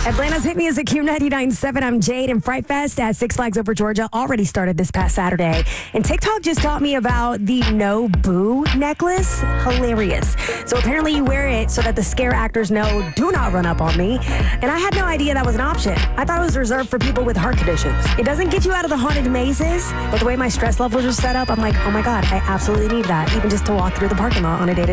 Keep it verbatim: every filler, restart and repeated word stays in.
Atlanta's Hit Music Q ninety-nine point seven. I'm Jade, and Fright Fest at Six Flags Over Georgia already started this past Saturday. And TikTok just taught me about the No Boo necklace. Hilarious. So apparently you wear it so that the scare actors know, do not run up on me. And I had no idea that was an option. I thought it was reserved for people with heart conditions. It doesn't get you out of the haunted mazes, but the way my stress levels are set up, I'm like, oh my God, I absolutely need that, even just to walk through the parking lot on a day-to-day